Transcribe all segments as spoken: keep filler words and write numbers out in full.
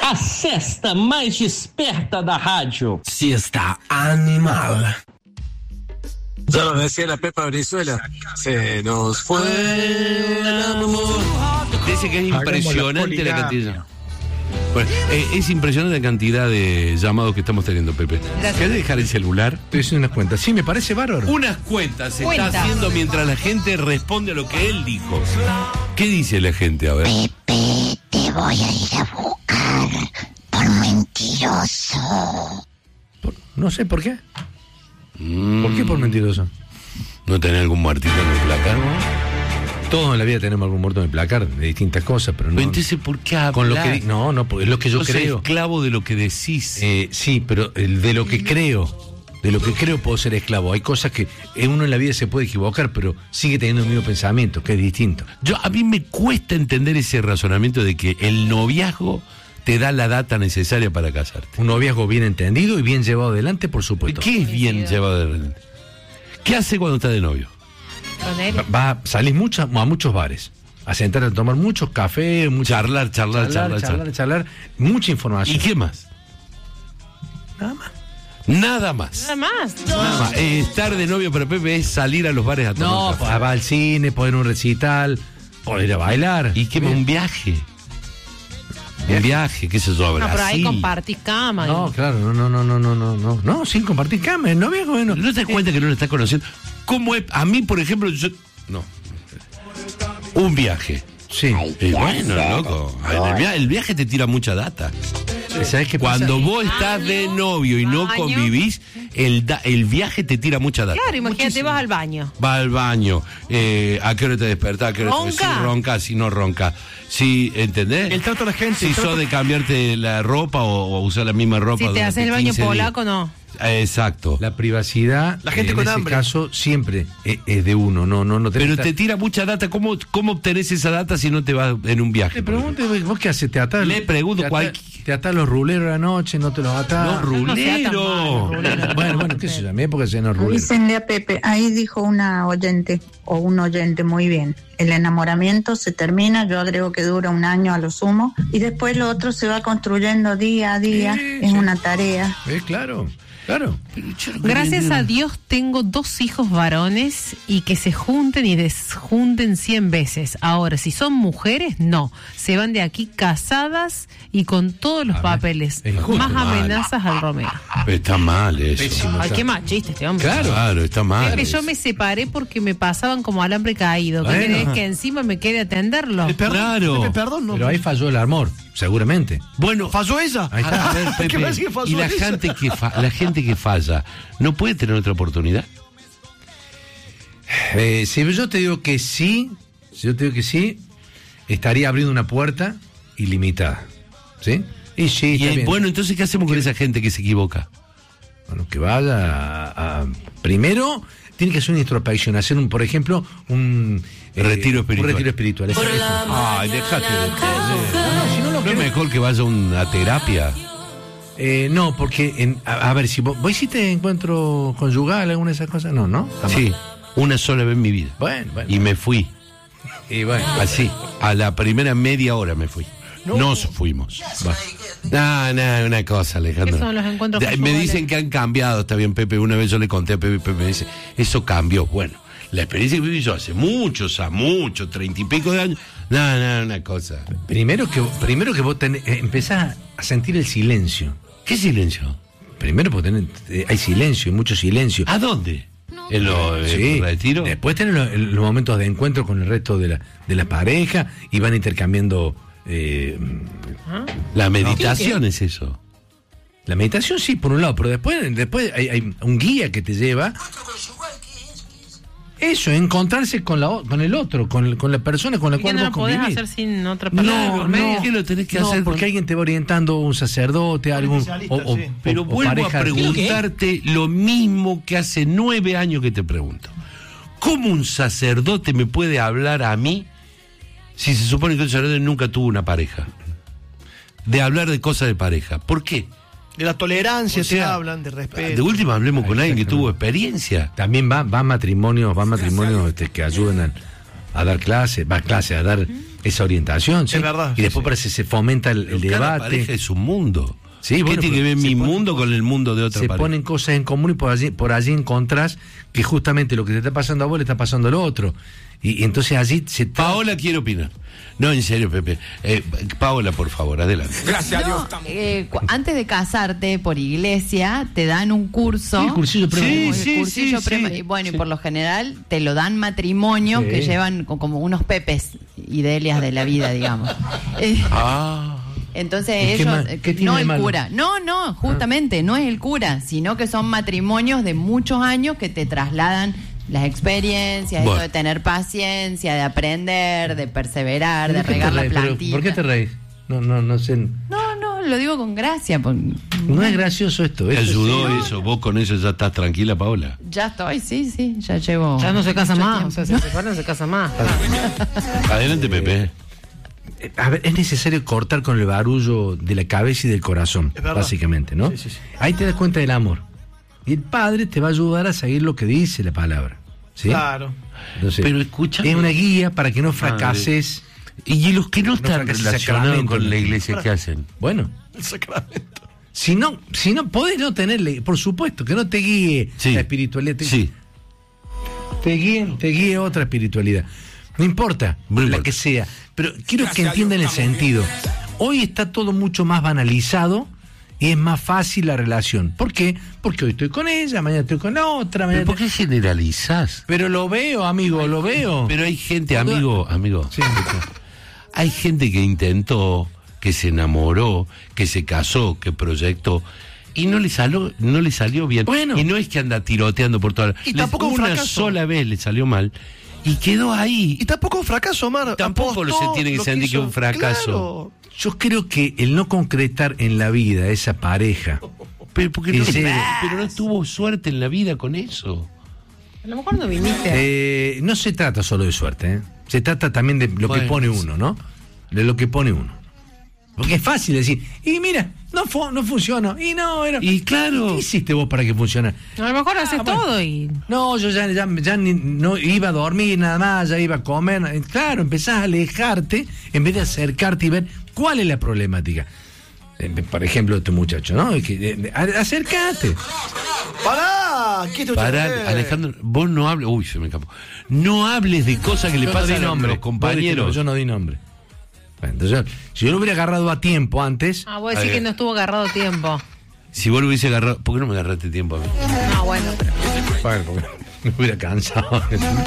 a cesta mais desperta da rádio. Siesta animal. Ya lo decía la Pepa Brizuela, se nos fue el amor. Dice que es impresionante la cantidad. Bueno, eh, es impresionante la cantidad de llamados que estamos teniendo, Pepe. ¿Querés dejar el celular? Estoy haciendo unas cuentas. Sí, me parece bárbaro. Unas cuentas se Cuenta. está haciendo mientras la gente responde a lo que él dijo. ¿Qué dice la gente? A ver. Pepe, te voy a ir a buscar por mentiroso. Por- no sé por qué. Mm, ¿Por qué por mentiroso? ¿No tenés algún muertito en el placar? Todos en la vida tenemos algún muerto en el placar de distintas cosas, pero no. Entonces, ¿por qué hablar? Con lo que di- no, no, porque es lo que yo Vos sos creo. esclavo de lo que decís. Eh, sí, pero el de lo que creo, de lo que creo puedo ser esclavo. Hay cosas que uno en la vida se puede equivocar, pero sigue teniendo el mismo pensamiento, que es distinto. Yo, a mí me cuesta entender ese razonamiento de que el noviazgo te da la data necesaria para casarte. Un noviazgo bien entendido y bien llevado adelante, por supuesto. ¿Qué es bien llevado adelante? ¿Qué hace cuando está de novio? Con él. Va, va- salís mucha- a muchos bares, a sentarte a tomar muchos cafés, mucho, Charlar, charlar, charlar, charlar, charlar, mucha información. ¿Y qué más? Nada más. Nada más. Nada más. Nada más. Eh, estar de novio para Pepe es salir a los bares a tomar No, café. pa- va al cine, poder un recital, poder ir a bailar. ¿Y qué más? Un viaje. Un viaje, qué sé yo, a No, pero ahí Brasil. compartís cama. No, claro, no, no, no, no, no, no, no, no, sin compartir cama, el noviazgo, bueno. ¿No te das cuenta que no lo estás conociendo? ¿Cómo es? A mí, por ejemplo, yo... No. Un viaje. Sí. Y bueno, loco. El viaje, el viaje te tira mucha data. ¿Sabes qué pasa? Cuando vos estás de novio y no Baño. convivís, el, da- el viaje te tira mucha data. Claro, imagínate, vas al baño. Va al baño, eh, a qué hora te despertás, a qué hora te Ronca. si ronca, si no ronca. Si, ¿entendés? El trato a la gente. Si el trato- sos de cambiarte la ropa o, o usar la misma ropa. Si te durante haces el baño quince días. polaco, no. Eh, Exacto. La privacidad, La gente en con ese hambre. caso, siempre es, es de uno, no, no, no tenés Pero que te estar- tira mucha data. ¿Cómo, ¿Cómo obtenés esa data si no te vas en un viaje? Le por ejemplo? pregunto, ¿vos qué haces? ¿Te atás? Le pregunto te cuál- atás, ¿Te atás los ruleros a la noche? ¿No te los atás? No, No sea tan rulero. malo, rulero. Bueno, bueno, qué sé yo, a mi época se los ruleros. Avísenle a Pepe, ahí dijo una oyente o un oyente muy bien. El enamoramiento se termina, yo agrego que dura un año a lo sumo, y después lo otro se va construyendo día a día, Sí, es sí. una tarea. Eh, claro, claro. Gracias a Dios tengo dos hijos varones y que se junten y desjunten cien veces. Ahora, si son mujeres, no. Se van de aquí casadas y con todos los A ver, papeles. es injusto. Más Mal. amenazas al Romeo. Está mal eso. Pésimo. Ay, qué machista este hombre. Claro. Claro, está mal. Pepe, yo eso. me separé porque me pasaban como alambre caído. ¿Qué Bueno. querés que encima me quede a atenderlo? Eh, perdón, Claro. Pepe, perdón, no. Pero ahí falló el amor, seguramente. Bueno, ¿Falló ella? Ahí está. a ver, ¿Qué Pepe, me decís que falló y la ella? gente que fa- la gente que falla, ¿no puede tener otra oportunidad? Eh, si yo te digo que sí, si yo te digo que sí, estaría abriendo una puerta ilimitada. ¿Sí? Y sí, Y, está eh, bien. bueno, entonces, ¿qué hacemos con esa gente que se equivoca? Bueno, que vaya a, a- primero tiene que hacer una introspección, hacer un, por ejemplo, un eh, Retiro espiritual. Un retiro espiritual. Eso- eso. Ay, déjate de No, si no lo ¿No es querés- mejor que vaya a una terapia? Eh, no, porque en- a, a ver, si vos, vos hiciste encuentro conyugal, alguna de esas cosas, no, ¿no? Jamás. Sí, una sola vez en mi vida. Bueno, bueno. Y me fui. Y bueno, Así, a la primera media hora me fui. Nos fuimos. No, no, una cosa, Alejandro. ¿Qué son los encuentros De- Me conyugales? dicen que han cambiado, está bien, Pepe. Una vez yo le conté a Pepe, Pepe me dice, eso cambió. Bueno, la experiencia que viví yo hace muchos, a muchos, treinta y pico de años. No, no, una cosa. primero que, primero que vos tenés, eh, empezás a sentir el silencio. ¿Qué silencio? Primero porque tenés- eh, hay silencio, hay mucho silencio. ¿A dónde? ¿En los Sí. retiro? Después tenés los, los momentos de encuentro con el resto de la, de la pareja y van intercambiando. eh, La meditación es eso. la meditación, sí, por un lado, pero después, después hay, hay un guía que te lleva. Eso, encontrarse con la o- con el otro, con, el- con la persona con la ¿Por qué cual no vos lo podés convivís. hacer sin otra persona? No, por medio? no. ¿Qué lo tenés que No, hacer? porque alguien te va orientando, un sacerdote, algún. especialista, O, o- sí. Pero o- o vuelvo a pareja- preguntarte lo mismo que hace nueve años que te pregunto. ¿Cómo un sacerdote me puede hablar a mí si se supone que un sacerdote nunca tuvo una pareja? De hablar de cosas de pareja. ¿Por qué? De la tolerancia O sea, te hablan, de respeto. De última hablemos con alguien que Exactamente. tuvo experiencia. También va, va matrimonios, va matrimonios este, que ayudan a, a dar clases, va a clases, a dar esa orientación, ¿sí? Es verdad, y sí, después sí. parece que se fomenta el, el Cada debate. pareja es un mundo. Sí, ¿Qué bueno, tiene que pero ver se mi ponen mundo cosas- con el mundo de otra Se pareja? ponen cosas en común y por allí, por allí encontrás que justamente lo que te está pasando a vos le está pasando al otro. Y, y entonces allí se... Paola quiere opinar. No, en serio, Pepe. Eh, Paola, por favor, adelante. Gracias a No, Dios. eh, cu- antes de casarte por iglesia, te dan un curso. Sí, cursillo previo. Sí, Sí, sí, cursillo sí, previo. sí. Y bueno, Sí. y por lo general te lo dan matrimonios Sí. que llevan co- como unos pepes y delias de la vida, digamos. Eh, Ah. Entonces ¿Y qué ellos, ma- eh, qué tiene no de el malo? cura, no, no, justamente, no es el cura, sino que son matrimonios de muchos años que te trasladan las experiencias, Bueno. esto de tener paciencia, de aprender, de perseverar, de ¿Por qué te regar la reís? Pero, plantita. ¿por qué te reís? No, no, no sé. No, no, lo digo con gracia, porque No es gracioso esto. ¿Te esto ayudó sí. eso? ¿Vos con eso ya estás tranquila, Paola? ya estoy, sí, sí, ya llevo. Ya no se casa mucho más, tiempo. o sea, se separan, se casa más. Adelante, Pepe. Eh, A ver, es necesario cortar con el barullo de la cabeza y del corazón, Es verdad. básicamente, ¿no? Sí, sí, sí. Ahí te das cuenta del amor. Y el padre te va a ayudar a seguir lo que dice la palabra. ¿Sí? Claro. Entonces, Pero escúchame. es una guía para que no fracases. ¿Y los que no están fracases relacionados sacramento, con ¿no? la iglesia, qué hacen? Bueno, El sacramento. si no, si no podés no tenerle, por supuesto, que no te guíe Sí. la espiritualidad. Te, Sí. te guíe, te guíe otra espiritualidad. No importa, No la importa. que sea. Pero quiero que entiendan el sentido. Hoy está todo mucho más banalizado y es más fácil la relación. ¿Por qué? Porque hoy estoy con ella, mañana estoy con la otra. Mañana ¿Pero por qué generalizás? Pero lo veo, amigo, lo veo. Pero hay gente, amigo, amigo. Sí. Hay gente que intentó, que se enamoró, que se casó, que proyectó y no le salió, no le salió bien. Bueno. Y no es que anda tiroteando por toda la... Y le- tampoco un una fracaso. sola vez le salió mal y quedó ahí. Y tampoco un fracaso, Omar. Tampoco Apostó, se tiene que lo sentir que quiso. es un fracaso. Claro. Yo creo que el no concretar en la vida esa pareja. Pero, porque no, Ese- pero no tuvo suerte en la vida con eso. A lo mejor no viniste. Eh, no se trata solo de suerte, ¿eh? Se trata también de lo Bueno, que pone sí. uno, ¿no? De lo que pone uno. Porque es fácil decir, y mira, no fu- no funcionó, y no, era... Y claro. ¿Qué hiciste vos para que funcionara? A lo mejor haces Ah, bueno. todo y. No, yo ya, ya, ya ni- no iba a dormir nada más, ya iba a comer. eh, Claro, empezás a alejarte en vez de acercarte y ver cuál es la problemática. Eh, Por ejemplo, este muchacho, ¿no? Es que, eh, a- acércate. ¡Pará! ¿Qué te Pará, Alejandro, vos no hables, uy, se me escapó. No hables de cosas que le Yo no pasan di a nombre, los vos dijiste, compañeros. yo no di nombre. Bueno, entonces, si yo lo hubiera agarrado a tiempo antes, Ah, vos A decís ver. que no estuvo agarrado tiempo. Si vos lo hubiese agarrado, ¿por qué no me agarraste tiempo a mí? No, bueno, pero. bueno, porque me hubiera cansado.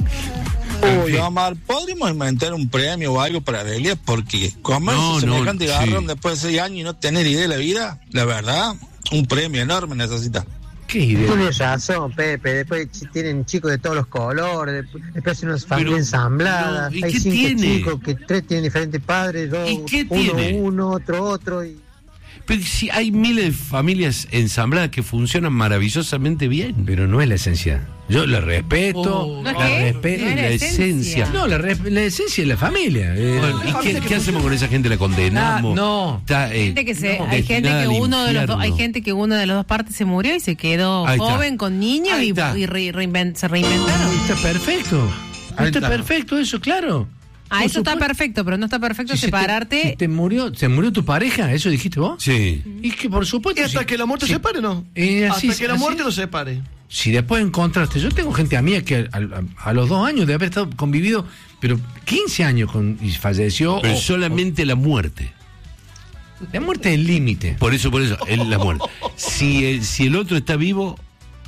Uy, Omar, ¿podríamos inventar un premio o algo para Delia? Porque comerse No, no, semejante sí. garrón después de seis años y no tener idea de la vida, la verdad, un premio enorme necesita. ¿Qué idea? Tienes razón, Pepe. Después chi- tienen chicos de todos los colores. Después, después hacen unas familias Pero, ensambladas. no, ¿y Hay qué cinco tiene? chicos que tres tienen diferentes padres. Dos, ¿Y qué uno, tiene? uno, otro, otro. Y... Pero si hay miles de familias ensambladas que funcionan maravillosamente bien. Pero no es la esencia. Yo la respeto, Oh, ¿no es la qué? respeto. No es la la esencia. esencia. No, la, res- la esencia es la familia. eh. Bueno, ¿y qué, qué hacemos con esa gente? ¿La condenamos? Ah, no. Está, eh, Gente que se, no, hay gente destinada que al uno de los dos, hay infierno. gente que una de las dos partes se murió y se quedó Ahí está. joven con niños Ahí y, está. y re- reinven- se reinventaron. Está perfecto. Ahí Está, está. perfecto eso, claro. Ah, Por eso está supuesto. perfecto, pero no está perfecto Si se te- separarte. si te murió, ¿se murió tu pareja? ¿Eso dijiste vos? Sí. Y que por supuesto. Y hasta si- que la muerte si- separe, ¿no? Eh, así- hasta que la así- muerte lo separe. Si después encontraste, yo tengo gente amiga que a, a- a los dos años de haber estado convivido, pero quince años con, y falleció. Pero o- solamente la muerte. o- la muerte es el límite. Por eso, por eso, es la muerte. Si el, si el otro está vivo,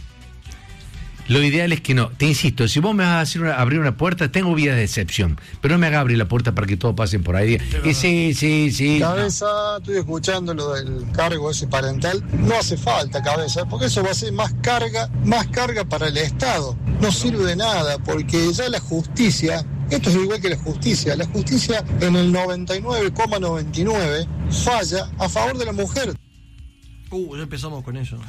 Lo ideal es que no. Te insisto, si vos me vas a hacer una- abrir una puerta, tengo vías de excepción. Pero no me hagas abrir la puerta para que todos pasen por ahí. Que sí, sí, sí. Cabeza, estoy escuchando lo del cargo ese parental. No hace falta, Cabeza, porque eso va a ser más carga, más carga para el Estado. No sirve de nada, porque ya la justicia, esto es igual que la justicia, la justicia en el noventa y nueve coma noventa y nueve falla a favor de la mujer. Uh, ya empezamos con eso.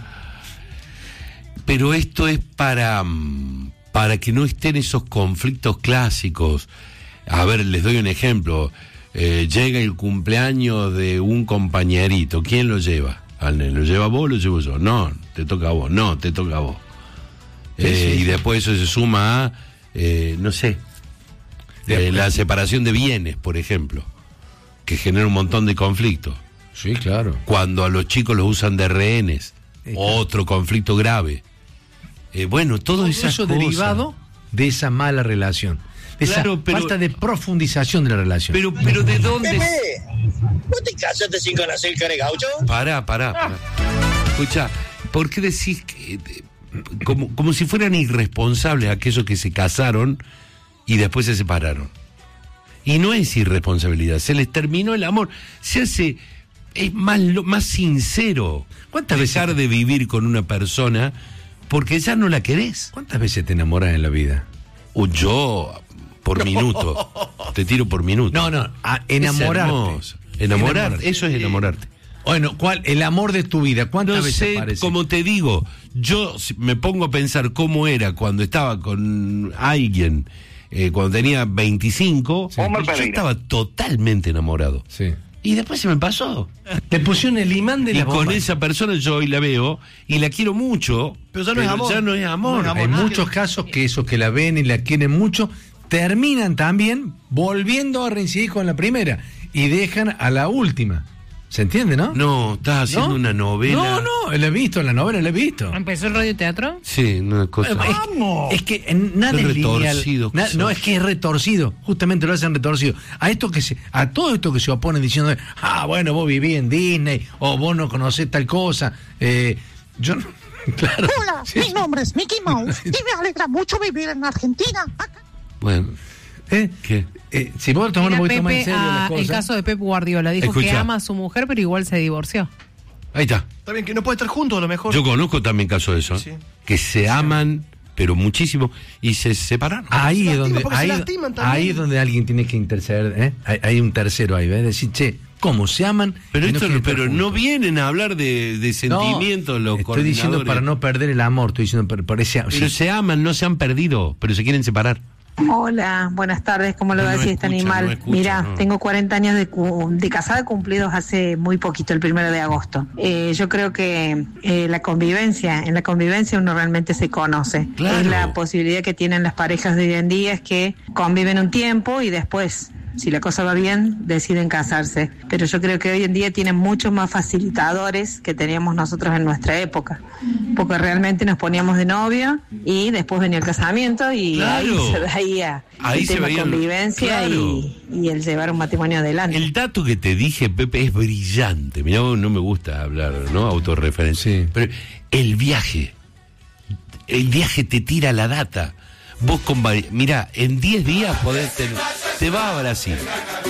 pero esto es para, mm, para que no estén esos conflictos clásicos. A ver, les doy un ejemplo. Eh, llega el cumpleaños de un compañerito. ¿Quién lo lleva? Al nene. ¿Lo lleva vos o lo llevo yo? No, te toca a vos. No, te toca a vos. Sí, Eh, sí, y sí. después eso se suma a, eh, no sé. Eh, la separación de bienes, por ejemplo, que genera un montón de conflictos. Sí, claro. Cuando a los chicos los usan de rehenes, Sí, claro. otro conflicto grave. Eh, bueno, todo, Todo esas eso cosas. derivado de esa mala relación. De Claro, esa pero- falta de profundización de la relación. Pero, pero ¿de dónde? ¿Vos te casaste sin conocer el cara de gaucho? Pará, pará, pará. Escucha, ¿por qué decís que, eh, como, como si fueran irresponsables aquellos que se casaron y después se separaron? Y no es irresponsabilidad, se les terminó el amor. Se hace, es más, lo- más sincero ¿Cuántas veces dejar de vivir con una persona porque ya no la querés. ¿Cuántas veces te enamoras en la vida? O yo, por minuto, te tiro por minuto. No, no, a Es enamorarte. hermoso. Enamorarte, Enamorarte. eso es enamorarte. Bueno, ¿cuál? El amor de tu vida. ¿Cuántas No veces sé, aparece? como te digo, yo si me pongo a pensar cómo era cuando estaba con alguien, eh, cuando tenía veinticinco, Omar yo Pereira. estaba totalmente enamorado. Sí. Y después se me pasó. Te pusieron el imán de Y la con bomba. esa persona yo hoy la veo y la quiero mucho, Pero ya no es amor. ya no es amor. Hay muchos casos que esos que la ven y la quieren mucho terminan también volviendo a reincidir con la primera y dejan a la última. ¿Se entiende, no? No, estás haciendo ¿No? una novela. No, no, la he visto, la novela la he visto. ¿Empezó el radioteatro? Sí, una cosa. Es, es que en- nada Qué es lineal. retorcido que Na- sos. no, es que es retorcido. Justamente lo hacen retorcido. A esto que se, a todo esto que se oponen diciendo, ah, bueno, vos vivís en Disney, o vos no conocés tal cosa. Eh, yo no, claro. Hola, Sí. mi nombre es Mickey Mouse y me alegra mucho vivir en Argentina. Bueno, ¿Eh? ¿qué? Eh, si vos tomás un Mira, poquito más en Pepe, serio ah, las cosas. el caso de Pep Guardiola. Dijo Escucha. que ama a su mujer, pero igual se divorció. Ahí está. Está bien, que no puede estar juntos a lo mejor. Yo conozco también casos de eso, ¿eh? Sí. que se aman, pero muchísimo, y se separaron. Ahí es lastima, donde, porque se ahí, lastiman también. ahí es donde alguien tiene que interceder, ¿eh? Hay, hay un tercero ahí, ¿ves? Decir, che, ¿cómo se aman? Pero y no esto quieren no, pero estar no juntos? vienen a hablar de, de sentimientos los Estoy diciendo coordinadores. para no perder el amor, estoy diciendo por, por ese... Pero sí. se aman, no se han perdido, pero se quieren separar. Hola, buenas tardes, ¿cómo lo No, va a no decir este escucha, animal? no escucha, Mira, no. tengo cuarenta años de, cu- de casada cumplidos hace muy poquito, el primero de agosto. Eh, yo creo que eh, la convivencia, en la convivencia uno realmente se conoce. Claro. Es la posibilidad que tienen las parejas de hoy en día, es que conviven un tiempo y después, si la cosa va bien, deciden casarse. Pero yo creo que hoy en día tienen muchos más facilitadores que teníamos nosotros en nuestra época. Porque realmente nos poníamos de novio y después venía el casamiento y Claro. ahí se veía Ahí el se tema veían- convivencia claro. y, y el llevar un matrimonio adelante. El dato que te dije, Pepe, es brillante. Mirá, vos, no me gusta hablar, ¿no? Autorreferencia. Sí. Pero el viaje, el viaje te tira la data. Vos con... vari- Mirá, en diez días podés tener... Te va a Brasil.